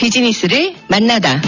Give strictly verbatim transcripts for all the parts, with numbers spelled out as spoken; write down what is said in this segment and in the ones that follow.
비즈니스를 만나다.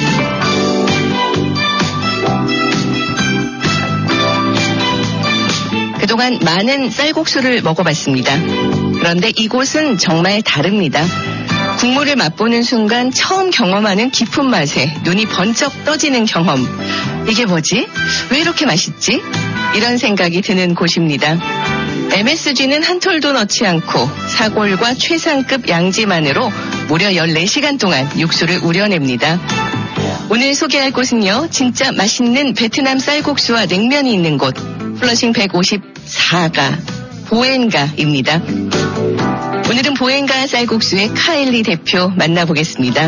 그동안 많은 쌀국수를 먹어봤습니다. 그런데 이곳은 정말 다릅니다. 국물을 맛보는 순간 처음 경험하는 깊은 맛에 눈이 번쩍 떠지는 경험. 이게 뭐지? 왜 이렇게 맛있지? 이런 생각이 드는 곳입니다. 엠에스지는 한 톨도 넣지 않고 사골과 최상급 양지만으로 무려 열네 시간 동안 육수를 우려냅니다. 오늘 소개할 곳은요, 진짜 맛있는 베트남 쌀국수와 냉면이 있는 곳, 플러싱 백오십사 가 보엔가입니다. 오늘은 보엔가 쌀국수의 카일리 대표 만나보겠습니다.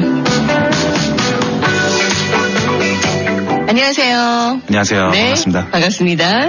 안녕하세요. 안녕하세요. 네, 반갑습니다. 반갑습니다.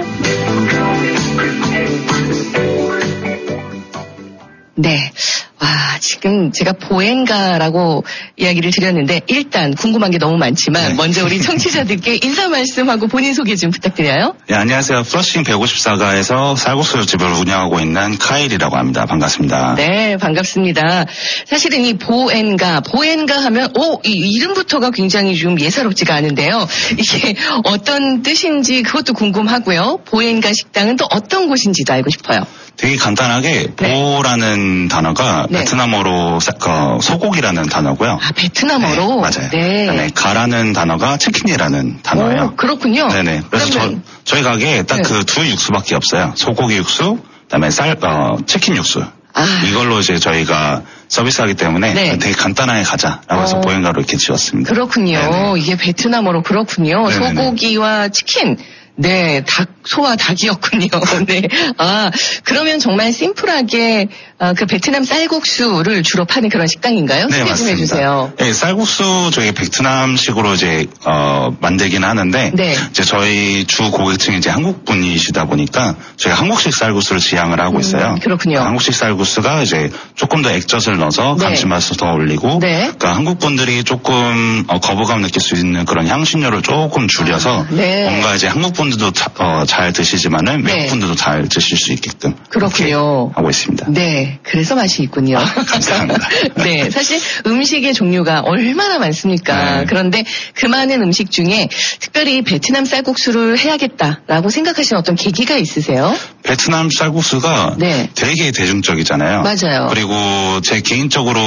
네. 와, 지금 제가 보엔가라고 이야기를 드렸는데 일단 궁금한 게 너무 많지만 네. 먼저 우리 청취자들께 인사 말씀하고 본인 소개 좀 부탁드려요. 네, 안녕하세요. 플러싱 백오십사 가에서 쌀국수 집을 운영하고 있는 카일이라고 합니다. 반갑습니다. 네, 반갑습니다. 사실은 이 보엔가, 보엔가 하면 오, 이 이름부터가 굉장히 좀 예사롭지가 않은데요. 이게 어떤 뜻인지 그것도 궁금하고요. 보엔가 식당은 또 어떤 곳인지도 알고 싶어요. 되게 간단하게 네. 보라는 단어가 네. 베트남어로 사, 어, 소고기라는 단어고요. 아, 베트남어로? 네, 맞아요. 네. 그다음에 가라는 단어가 치킨이라는 단어예요. 오, 그렇군요. 네네. 그래서 그러면... 저, 저희 가게에 딱 그 두 네. 육수밖에 없어요. 소고기 육수, 그다음에 쌀, 어, 치킨 육수. 아. 이걸로 이제 저희가 서비스하기 때문에 네. 되게 간단하게 가자라고 해서 어. 보행가로 이렇게 지었습니다. 그렇군요. 네네. 이게 베트남어로 그렇군요. 네네네. 소고기와 치킨. 네, 닭, 소와 닭이었군요. 네. 아, 그러면 정말 심플하게, 아, 그 베트남 쌀국수를 주로 파는 그런 식당인가요? 네, 소개 좀 해주세요. 네, 쌀국수 저희 베트남식으로 이제, 어, 만들기는 하는데, 네. 이제 저희 주 고객층이 이제 한국 분이시다 보니까 저희가 한국식 쌀국수를 지향을 하고 있어요. 음, 그렇군요. 그 한국식 쌀국수가 이제 조금 더 액젓을 넣어서 네. 감칠맛을 더 올리고, 네. 그러니까 한국 분들이 조금 어, 거부감 느낄 수 있는 그런 향신료를 조금 줄여서, 아, 네. 뭔가 이제 한국 분 분들도 자, 어, 잘 드시지만은 외국 네. 분들도 잘 드실 수 있게끔 그렇군요. 하고 있습니다. 네, 그래서 맛이 있군요. 아, 감사합니다. 네, 사실 음식의 종류가 얼마나 많습니까? 네. 그런데 그 많은 음식 중에 특별히 베트남 쌀국수를 해야겠다라고 생각하신 어떤 계기가 있으세요? 베트남 쌀국수가 네. 되게 대중적이잖아요. 맞아요. 그리고 제 개인적으로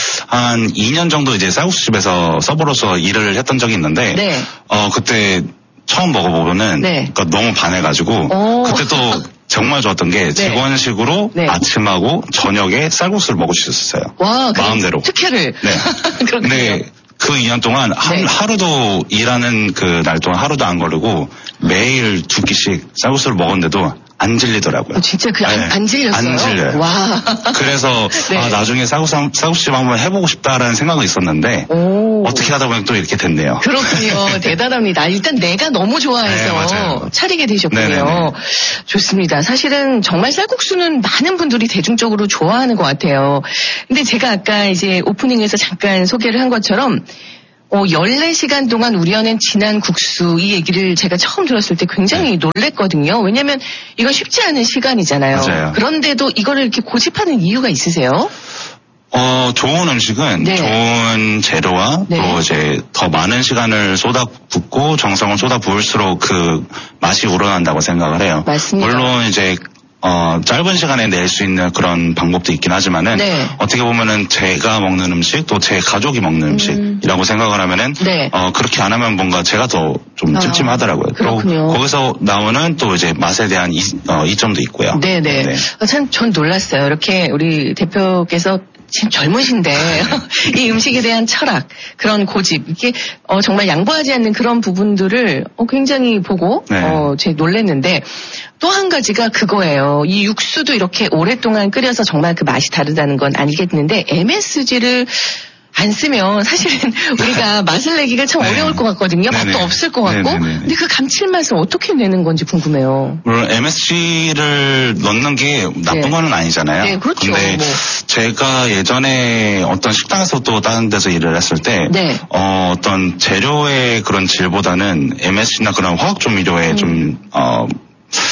한 이 년 정도 이제 쌀국수집에서 서버로서 일을 했던 적이 있는데, 네. 어 그때 처음 먹어보면은 네. 그러니까 너무 반해가지고 오. 그때 또 정말 좋았던 게 네. 직원식으로 네. 아침하고 저녁에 쌀국수를 먹을 수 있었어요. 와, 마음대로. 특혜를. 네. 근데 그 이 년 동안 한, 네. 하루도 일하는 그 날 동안 하루도 안 거르고 매일 두 끼씩 쌀국수를 먹었는데도 안 질리더라고요. 어, 진짜 그 안, 네. 안 질렸어요? 안 질려요. 와. 그래서 네. 아, 나중에 쌀국수, 쌀국수집 한번 해보고 싶다라는 생각은 있었는데 오. 어떻게 하다 보니 또 이렇게 됐네요. 그렇군요. 대단합니다. 일단 내가 너무 좋아해서 네, 차리게 되셨군요. 네네네. 좋습니다. 사실은 정말 쌀국수는 많은 분들이 대중적으로 좋아하는 것 같아요. 근데 제가 아까 이제 오프닝에서 잠깐 소개를 한 것처럼 어, 열네 시간 동안 우려낸 진한 국수, 이 얘기를 제가 처음 들었을 때 굉장히 네. 놀랬거든요. 왜냐면 이건 쉽지 않은 시간이잖아요. 맞아요. 그런데도 이거를 이렇게 고집하는 이유가 있으세요? 어, 좋은 음식은 네. 좋은 재료와 네. 또 이제 더 많은 시간을 쏟아붓고 정성을 쏟아부을수록 그 맛이 우러난다고 생각을 해요. 맞습니다. 물론 이제 어, 짧은 시간에 낼 수 있는 그런 방법도 있긴 하지만은, 네. 어떻게 보면은 제가 먹는 음식, 또 제 가족이 먹는 음식이라고 음. 생각을 하면은, 네. 어, 그렇게 안 하면 뭔가 제가 더 좀 찜찜하더라고요. 아, 그렇군요. 거기서 나오는 또 이제 맛에 대한 이, 어, 이점도 있고요. 네네. 네. 참, 전 놀랐어요. 이렇게 우리 대표께서 지금 젊으신데 이 음식에 대한 철학, 그런 고집, 이게 어, 정말 양보하지 않는 그런 부분들을 어, 굉장히 보고 네. 어, 제 놀랐는데 또 한 가지가 그거예요. 이 육수도 이렇게 오랫동안 끓여서 정말 그 맛이 다르다는 건 알겠는데 엠에스지를 안 쓰면 사실은 우리가 맛을 내기가 참 네. 어려울 것 같거든요. 네네. 맛도 없을 것 같고. 네네네. 근데 그 감칠맛을 어떻게 내는 건지 궁금해요. 물론 엠에스지를 넣는 게 나쁜 네. 거는 아니잖아요. 네, 그렇죠. 근데 뭐. 제가 예전에 어떤 식당에서 또 다른 데서 일을 했을 때 네. 어, 어떤 재료의 그런 질보다는 엠에스지나 그런 화학 조미료의 음. 좀 어,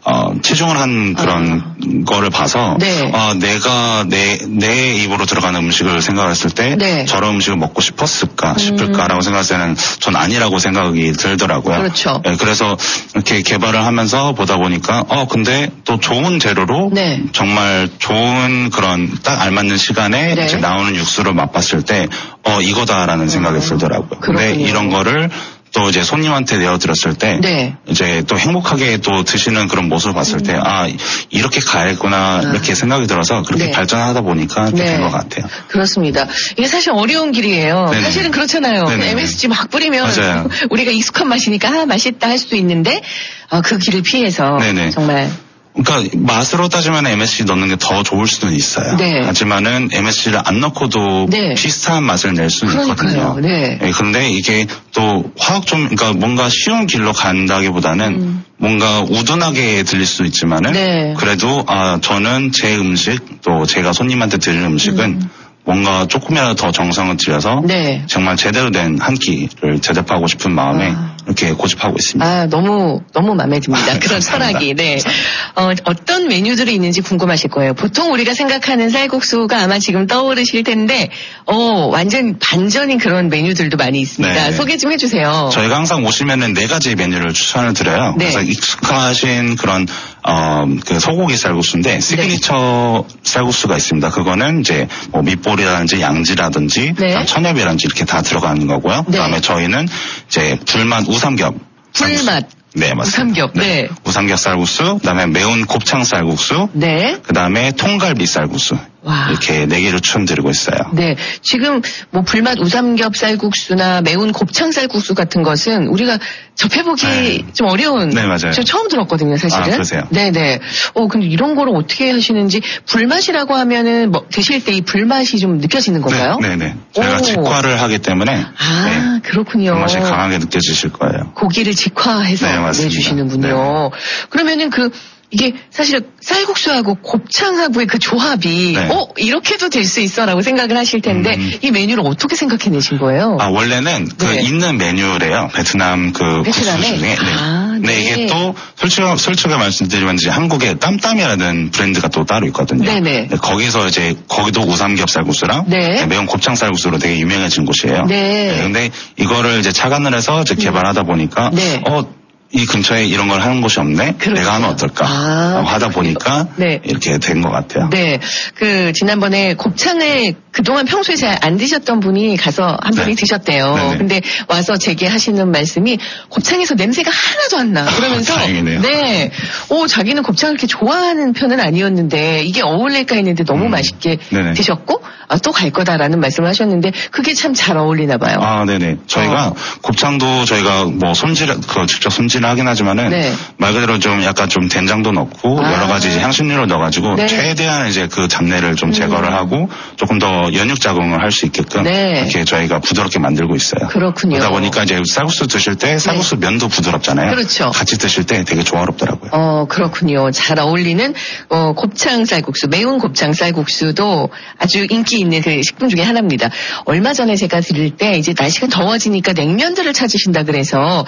어, 치중을 한 그런 아. 거를 봐서, 네. 아, 내가 내, 내 입으로 들어가는 음식을 생각했을 때, 네. 저런 음식을 먹고 싶었을까, 음. 싶을까라고 생각했을 때는 전 아니라고 생각이 들더라고요. 그렇죠. 네, 그래서 이렇게 개발을 하면서 보다 보니까, 어, 근데 또 좋은 재료로, 네. 정말 좋은 그런 딱 알맞는 시간에 네. 이제 나오는 육수를 맛봤을 때, 어, 이거다라는 생각이 음. 들더라고요. 그런데 이런 거를 또 이제 손님한테 내어드렸을 때 네. 이제 또 행복하게 또 드시는 그런 모습을 봤을 음. 때 아 이렇게 가야겠구나 아. 이렇게 생각이 들어서 그렇게 네. 발전하다 보니까 네. 된 것 같아요. 그렇습니다. 이게 사실 어려운 길이에요. 네네. 사실은 그렇잖아요. 엠에스지 막 뿌리면 맞아요. 우리가 익숙한 맛이니까 아 맛있다 할 수도 있는데 어, 그 길을 피해서 네네. 정말 그러니까 맛으로 따지면 엠에스지 넣는 게 더 좋을 수는 있어요. 네. 하지만은 엠에스지를 안 넣고도 네. 비슷한 맛을 낼 수는 그러니까요. 있거든요. 네. 네. 그런데 이게 또 화학 좀 그러니까 뭔가 쉬운 길로 간다기보다는 음. 뭔가 우둔하게 들릴 수도 있지만은 네. 그래도 아 저는 제 음식 또 제가 손님한테 드리는 음식은 음. 뭔가 조금이라도 더 정성을 들여서 네. 정말 제대로 된 한 끼를 대접하고 싶은 마음에 아. 이렇게 고집하고 있습니다. 아 너무 너무 마음에 듭니다. 그런 철학이. 네. 어, 어떤 메뉴들이 있는지 궁금하실 거예요. 보통 우리가 생각하는 쌀국수가 아마 지금 떠오르실 텐데 어 완전 반전인 그런 메뉴들도 많이 있습니다. 네. 소개 좀 해주세요. 저희가 항상 오시면은 네 가지 메뉴를 추천을 드려요. 네. 그래서 익숙하신 그런 어, 그 소고기 쌀국수인데 시그니처 네. 쌀국수가 있습니다. 그거는 이제 뭐 밑볼이라든지 양지라든지 네. 천엽이라든지 이렇게 다 들어가는 거고요. 네. 그다음에 저희는 이제 불맛 우삼겹. 불맛. 네, 맞습니다. 우삼겹. 네. 네. 우삼겹 쌀국수, 그다음에 매운 곱창 쌀국수, 네. 그다음에 통갈비 쌀국수. 와. 이렇게 네 개를 추천드리고 있어요. 네. 지금 뭐 불맛 우삼겹 쌀국수나 매운 곱창 쌀국수 같은 것은 우리가 접해보기 네. 좀 어려운. 네, 맞아요. 저 처음 들었거든요, 사실은. 아, 그러세요? 네네. 어, 근데 이런 거를 어떻게 하시는지 불맛이라고 하면은 뭐 드실 때 이 불맛이 좀 느껴지는 건가요? 네, 네네. 저희가 오. 직화를 하기 때문에. 아, 네. 그렇군요. 불맛이 강하게 느껴지실 거예요. 고기를 직화해서 네, 내주시는군요. 네. 그러면은 그 이게 사실 쌀국수하고 곱창하고의 그 조합이 네. 어 이렇게도 될 수 있어라고 생각을 하실 텐데 음. 이 메뉴를 어떻게 생각해내신 거예요? 아 원래는 그 네. 있는 메뉴래요. 베트남 그 베트남에? 국수 중에. 네. 아, 네. 네 이게 또 솔직히 솔직하게 말씀드리면 이제 한국에 땀땀이라는 브랜드가 또 따로 있거든요. 네네. 네, 거기서 이제 거기도 우삼겹 쌀국수랑 네. 매운 곱창 쌀국수로 되게 유명해진 곳이에요. 네. 네. 근데 이거를 이제 착안을 해서 이제 개발하다 보니까 네. 어. 이 근처에 이런 걸 하는 곳이 없네? 그렇죠. 내가 하면 어떨까? 아, 하다 보니까 네. 이렇게 된 것 같아요. 네. 그, 지난번에 곱창을 그동안 평소에 잘 안 드셨던 분이 가서 한 분이 네. 드셨대요. 네네. 근데 와서 제게 하시는 말씀이 곱창에서 냄새가 하나도 안 나. 그러면서. 아, 다행이네요. 네. 오, 자기는 곱창을 그렇게 좋아하는 편은 아니었는데 이게 어울릴까 했는데 너무 음. 맛있게 네네. 드셨고 아, 또 갈 거다라는 말씀을 하셨는데 그게 참 잘 어울리나 봐요. 아, 네네. 저희가 어. 곱창도 저희가 뭐 손질, 그 직접 손질 하긴 하지만은 네. 말 그대로 좀 약간 좀 된장도 넣고 아. 여러 가지 이제 향신료를 넣어가지고 네. 최대한 이제 그 잡내를 좀 제거를 음. 하고 조금 더 연육 자궁을 할 수 있게끔 네. 이렇게 저희가 부드럽게 만들고 있어요. 그렇군요. 그러다 보니까 이제 쌀국수 드실 때 쌀국수 네. 면도 부드럽잖아요. 그렇죠. 같이 드실 때 되게 조화롭더라고요. 어 그렇군요. 잘 어울리는 어, 곱창 쌀국수, 매운 곱창 쌀국수도 아주 인기 있는 그 식품 중에 하나입니다. 얼마 전에 제가 들을 때 이제 날씨가 더워지니까 냉면들을 찾으신다 그래서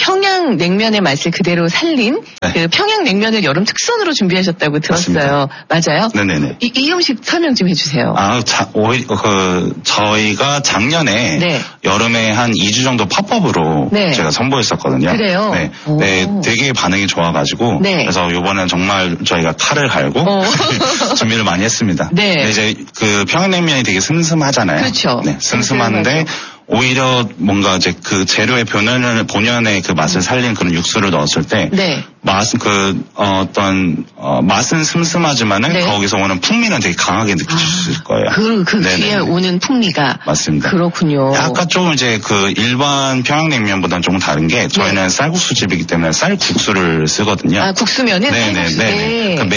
평양 냉면의 맛을 그대로 살린 네. 그 평양냉면을 여름 특선으로 준비하셨다고 들었어요. 맞습니다. 맞아요? 네네네. 이, 이 음식 설명 좀 해주세요. 아, 자, 오히, 그, 저희가 작년에 네. 여름에 한 이 주 정도 팝업으로 네. 제가 선보였었거든요. 그래요? 네. 네, 되게 반응이 좋아가지고 네. 그래서 이번에는 정말 저희가 칼을 갈고 준비를 많이 했습니다. 네. 근데 이제 그 평양냉면이 되게 슴슴하잖아요. 그렇죠. 네, 슴슴한데 오히려 뭔가 이제 그 재료의 본연의, 본연의 그 맛을 살린 그런 육수를 넣었을 때 네. 맛은 그 어, 어떤 어, 맛은 슴슴하지만은 네. 거기서 오는 풍미는 되게 강하게 느끼실 아, 거예요. 그, 그 뒤에 오는 풍미가 맞습니다. 그렇군요. 약간 조금 이제 그 일반 평양냉면보다는 조금 다른 게 저희는 네. 쌀국수 집이기 때문에 쌀국수를 쓰거든요. 아 국수면은 네네 쌀국수. 네. 네. 그러니까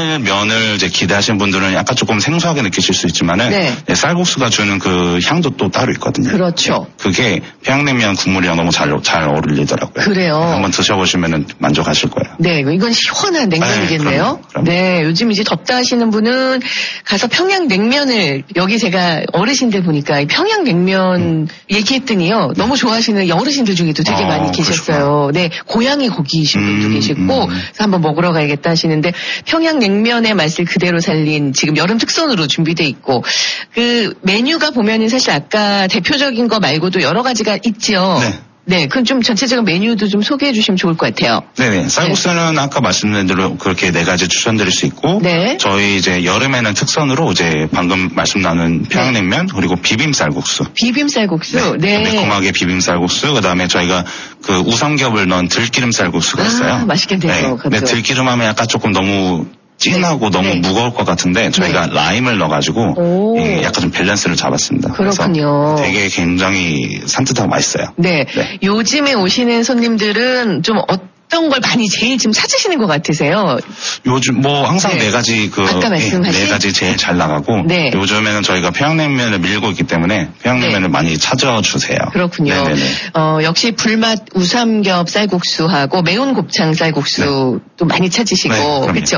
메밀면을 이제 기대하시는 분들은 약간 조금 생소하게 느끼실 수 있지만은 네. 네, 쌀국수가 주는 그 향도 또 따로 있거든요. 그렇죠. 그게 평양냉면 국물이랑 너무 잘 잘 어울리더라고요. 그래요. 한번 드셔보시면은 만족하실 거예요. 거예요. 네, 이건 시원한 냉면이겠네요. 네, 그럼요, 그럼요. 네, 요즘 이제 덥다 하시는 분은 가서 평양냉면을, 여기 제가 어르신들 보니까 평양냉면 음. 얘기했더니요, 너무 좋아하시는 어르신들 중에도 되게 어, 많이 계셨어요. 그러시구나. 네, 고향이 거기이신 음, 분도 계시고, 음. 그래서 한번 먹으러 가야겠다 하시는데, 평양냉면의 맛을 그대로 살린 지금 여름 특선으로 준비돼 있고, 그 메뉴가 보면은 사실 아까 대표적인 거 말고도 여러 가지가 있죠. 네. 네, 그럼 좀 전체적인 메뉴도 좀 소개해 주시면 좋을 것 같아요. 네네. 쌀국수는 네. 아까 말씀드린 대로 그렇게 네 가지 추천드릴 수 있고, 네. 저희 이제 여름에는 특선으로 이제 방금 말씀 나눈 평양냉면, 네. 그리고 비빔쌀국수. 비빔쌀국수? 네. 네. 매콤하게 비빔쌀국수, 그 다음에 저희가 그 우삼겹을 넣은 들기름쌀국수가 있어요. 아, 맛있겠네요. 네. 네. 들기름 하면 약간 조금 너무 진하고 네. 너무 네. 무거울 것 같은데 저희가 네. 라임을 넣어가지고 예, 약간 좀 밸런스를 잡았습니다. 그렇군요. 되게 굉장히 산뜻하고 맛있어요. 네. 네. 요즘에 오시는 손님들은 좀 어떤 걸 많이 제일 지금 찾으시는 것 같으세요? 요즘 뭐 항상 네, 네 가지 그 아까 말씀하신 네 가지 제일 잘 나가고 네. 요즘에는 저희가 평양냉면을 밀고 있기 때문에 평양냉면을 네. 많이 찾아주세요. 그렇군요. 네네네. 어, 역시 불맛 우삼겹 쌀국수하고 매운 곱창 쌀국수도 네. 많이 찾으시고 네, 그렇죠.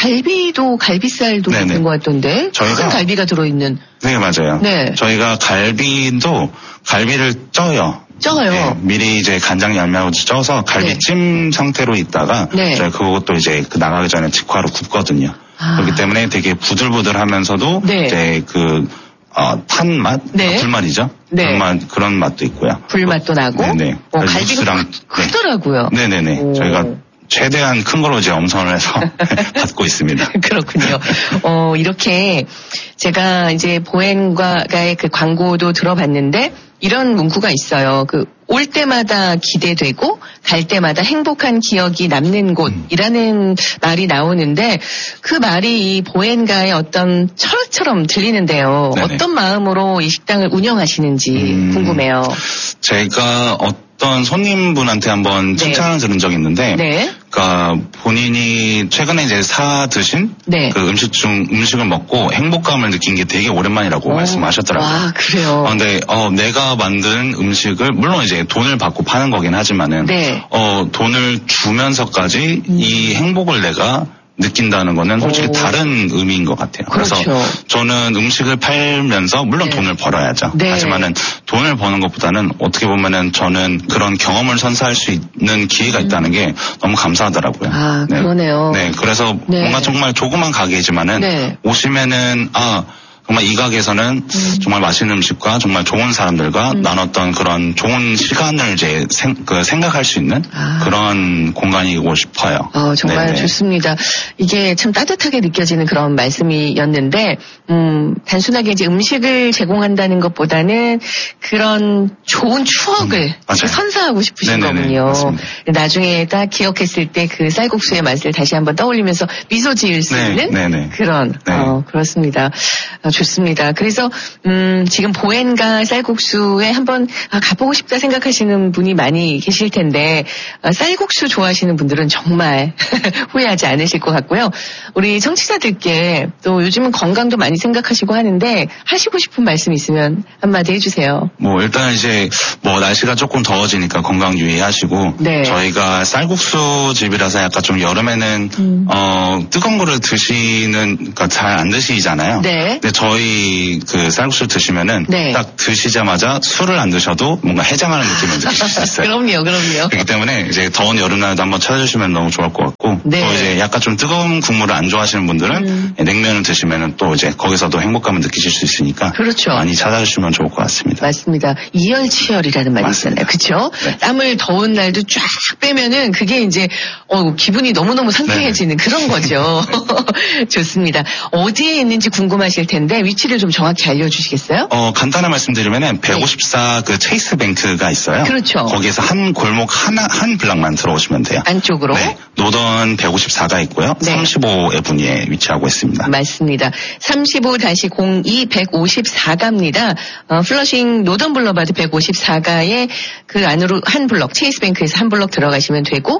갈비도 갈비살도 네네. 있는 것 같던데 저희가 큰 갈비가 들어있는. 네 맞아요. 네. 저희가 갈비도 갈비를 쪄요. 쪄요. 네, 미리 이제 간장 양념하고 쪄서 갈비찜 네. 상태로 있다가 네. 저희 그것도 이제 그 나가기 전에 직화로 굽거든요. 아. 그렇기 때문에 되게 부들부들하면서도 네. 이제 그 어, 탄 맛, 네. 불맛이죠. 네. 불맛 그런 맛도 있고요. 불맛도 나고. 네네. 어, 갈비가 크더라고요. 네. 네네네. 오. 저희가 최대한 큰 걸로 이제 엄선을 해서 받고 있습니다. 그렇군요. 어, 이렇게 제가 이제 보엔과의 그 광고도 들어봤는데 이런 문구가 있어요. 그 올 때마다 기대되고 갈 때마다 행복한 기억이 남는 곳이라는 음. 말이 나오는데 그 말이 이 보엔가의 어떤 철학처럼 들리는데요. 네네. 어떤 마음으로 이 식당을 운영하시는지 음. 궁금해요. 제가 어떤 손님분한테 한번 칭찬을 네. 들은 적이 있는데 네. 그러니까 본인이 최근에 이제 사 드신 네. 그 음식 중 음식을 먹고 행복감을 느낀 게 되게 오랜만이라고 오. 말씀하셨더라고요. 아, 그래요. 어, 근데 어, 내가 만든 음식을 물론 이제 돈을 받고 파는 거긴 하지만은 네. 어, 돈을 주면서까지 음. 이 행복을 내가 느낀다는 거는 솔직히 오. 다른 의미인 것 같아요. 그렇죠. 그래서 저는 음식을 팔면서 물론 네. 돈을 벌어야죠. 네. 하지만은 돈을 버는 것보다는 어떻게 보면은 저는 그런 경험을 선사할 수 있는 기회가 있다는 게 너무 감사하더라고요. 아, 네. 그러네요. 네, 그래서 네. 뭔가 정말 조그만 가게지만은 네. 오시면은 아 정말 이 가게에서는 음. 정말 맛있는 음식과 정말 좋은 사람들과 음. 나눴던 그런 좋은 시간을 이제 생, 그 생각할 수 있는 아. 그런 공간이고 싶어요. 어, 정말 네네. 좋습니다. 이게 참 따뜻하게 느껴지는 그런 말씀이었는데, 음, 단순하게 이제 음식을 제공한다는 것보다는 그런 좋은 추억을 음. 선사하고 싶으신 네네네. 거군요. 맞습니다. 나중에 딱 기억했을 때 그 쌀국수의 맛을 다시 한번 떠올리면서 미소 지을 수 네. 있는 네네. 그런, 네. 어, 그렇습니다. 어, 좋습니다. 그래서 음, 지금 보엔가 쌀국수에 한번 아, 가보고 싶다 생각하시는 분이 많이 계실 텐데 아, 쌀국수 좋아하시는 분들은 정말 후회하지 않으실 것 같고요. 우리 청취자들께 또 요즘은 건강도 많이 생각하시고 하는데 하시고 싶은 말씀 있으면 한마디 해주세요. 뭐 일단 이제 뭐 날씨가 조금 더워지니까 건강 유의하시고 네. 저희가 쌀국수 집이라서 약간 좀 여름에는 음. 어, 뜨거운 거를 드시는 그러니까 잘 안 드시잖아요. 네. 근데 저희 그 쌀국수 드시면은 네. 딱 드시자마자 술을 안 드셔도 뭔가 해장하는 느낌을 느끼실 수 있어요. 그럼요, 그럼요. 그렇기 때문에 이제 더운 여름날도 한번 찾아주시면 너무 좋을 것 같고 네. 또 이제 약간 좀 뜨거운 국물을 안 좋아하시는 분들은 음. 냉면을 드시면은 또 이제 거기서도 행복감을 느끼실 수 있으니까 그렇죠. 많이 찾아주시면 좋을 것 같습니다. 맞습니다. 이열치열이라는 말이 있잖아요, 그렇죠? 네. 땀을 더운 날도 쫙 빼면은 그게 이제 어, 기분이 너무너무 상쾌해지는 네. 그런 거죠. 좋습니다. 어디에 있는지 궁금하실 텐데 위치를 좀 정확히 알려주시겠어요? 어, 간단히 말씀드리면은 백오십사 네. 그 체이스 뱅크가 있어요. 그렇죠. 거기에서 한 골목 하나 한 블락만 들어오시면 돼요. 안쪽으로. 네. 노던 백오십사가 있고요. 네. 삼십오 에브니에 위치하고 있습니다. 맞습니다. 삼십오 공이 백오십사가입니다. 어, 플러싱 노던 블러바드 백오십사가에 그 안으로 한 블럭 체이스 뱅크에서 한 블럭 들어가시면 되고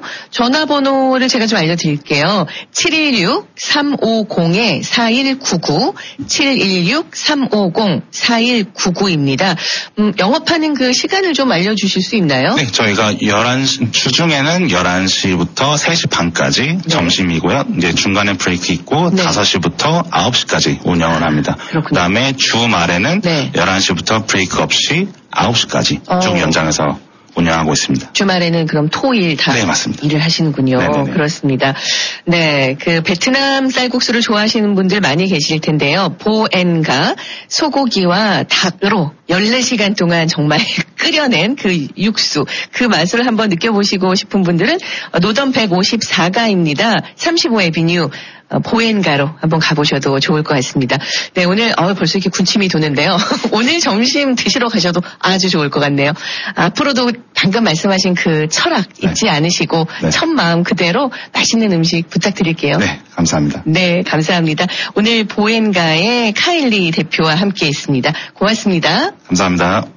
전화번호를 제가 좀 알려드릴게요. 칠일육 삼오공 사일구구 칠일육 공일육 삼오공 사일구구입니다. 음, 영업하는 그 시간을 좀 알려주실 수 있나요? 네, 저희가 열한 시, 주중에는 열한 시부터 세 시 반까지 네. 점심이고요. 이제 중간에 브레이크 있고 네. 다섯 시부터 아홉 시까지 운영을 합니다. 그렇군요. 그다음에 주말에는 네. 열한 시부터 브레이크 없이 아홉 시까지 어. 쭉 연장해서 운영하고 있습니다. 주말에는 그럼 토일 다 네, 맞습니다. 일을 하시는군요. 네네네. 그렇습니다. 네, 그 베트남 쌀국수를 좋아하시는 분들 많이 계실 텐데요. 보엔가 소고기와 닭으로 열네 시간 동안 정말 끓여낸 그 육수, 그 맛을 한번 느껴보시고 싶은 분들은 노던 백오십사 가입니다. 삼십오 에비뉴 어, 보엔가로 한번 가보셔도 좋을 것 같습니다. 네, 오늘 어, 벌써 이렇게 군침이 도는데요. 오늘 점심 드시러 가셔도 아주 좋을 것 같네요. 앞으로도 방금 말씀하신 그 철학 잊지 네. 않으시고 네. 첫 마음 그대로 맛있는 음식 부탁드릴게요. 네, 감사합니다. 네, 감사합니다. 오늘 보엔가의 카일리 대표와 함께 했습니다. 고맙습니다. 감사합니다.